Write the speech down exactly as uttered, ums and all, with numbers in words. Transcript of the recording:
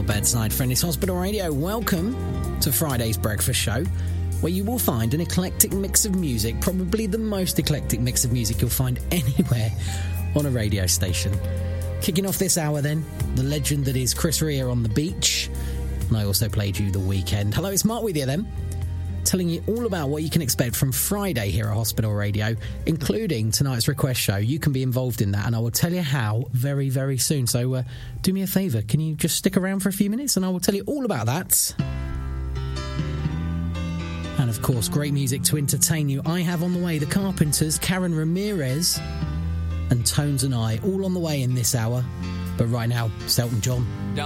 bedside, Friendly's Hospital Radio. Welcome to Friday's Breakfast Show, where you will find an eclectic mix of music, probably the most eclectic mix of music you'll find anywhere on a radio station. Kicking off this hour then, the legend that is Chris Rea on The Beach, and I also played you The Weekend. Hello, it's Mark with you then, telling you all about what you can expect from Friday here at Hospital Radio, including tonight's request show. You can be involved in that, and I will tell you how very, very soon. So uh, do me a favour, can you just stick around for a few minutes and I will tell you all about that. And of course, great music to entertain you. I have on the way the Carpenters, Karen Ramirez and Tones and I, all on the way in this hour. But right now, Elton John.